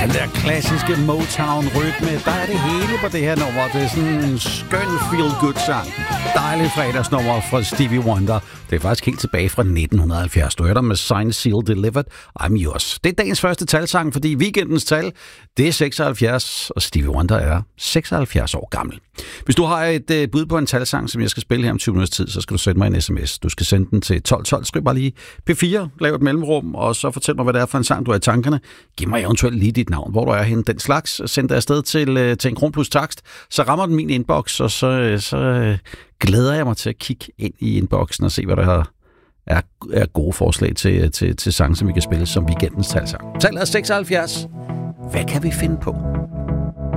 Den der klassiske Motown-rytme, der er det hele på det her nummer. Det er sådan en skøn feel-good-sang. Dejlig fredagsnummer fra Stevie Wonder. Det er faktisk helt tilbage fra 1970. Du hører med Signed, Sealed, Delivered, I'm Yours. Det er dagens første talsang, fordi weekendens tal, det er 76, og Stevie Wonder er 76 år gammel. Hvis du har et bud på en talsang, som jeg skal spille her om 20 minutters tid, så skal du sende mig en sms. Du skal sende den til 1212. Skriv bare lige P4, lav et mellemrum, og så fortæl mig, hvad det er for en sang, du har i tankerne. Giv mig eventuelt lige dit navn, hvor du er henne. Den slags, send det afsted til en kron plus takst. Så rammer den min inbox, og så glæder jeg mig til at kigge ind i inboxen og se, hvad der er gode forslag til sange, som vi kan spille som weekendens talsang. Tallet er 76. Hvad kan vi finde på?